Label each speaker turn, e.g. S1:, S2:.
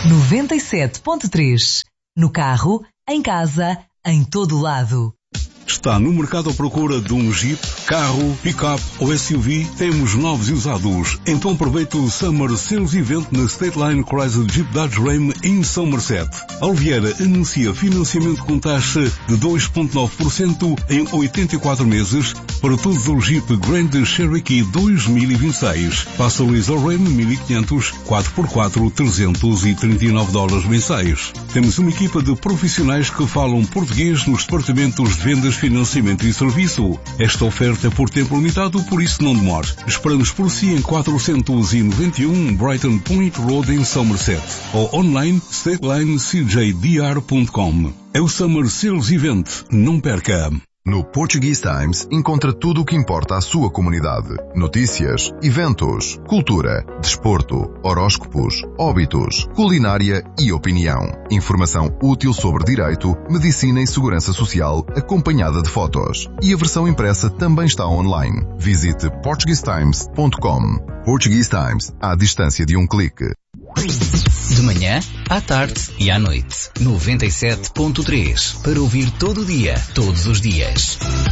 S1: 97.3. No carro, em casa, em todo lado.
S2: Está no mercado à procura de um Jeep, carro, pick-up ou SUV? Temos novos e usados. Então aproveite o Summer Sales Event na State Line Chrysler Jeep Dodge Ram em Somerset. Alviera anuncia financiamento com taxa de 2,9% em 84 meses para todos os Jeep Grand Cherokee 2026. Passa o Laser Ram 1500, 4x4, $339 mensais. Temos uma equipa de profissionais que falam português nos departamentos de vendas, financiamento e serviço. Esta oferta é por tempo limitado, por isso não demore. Esperamos por si em 491 Brighton Point Road em Somerset ou online statelinecjdr.com. É o Summer Sales Event. Não perca!
S3: No Portuguese Times encontra tudo o que importa à sua comunidade. Notícias, eventos, cultura, desporto, horóscopos, óbitos, culinária e opinião. Informação útil sobre direito, medicina e segurança social, acompanhada de fotos. E a versão impressa também está online. Visite portuguesetimes.com. Portuguese Times, à distância de um clique.
S4: De manhã, à tarde e à noite. 97.3. Para ouvir todo o dia, todos os dias.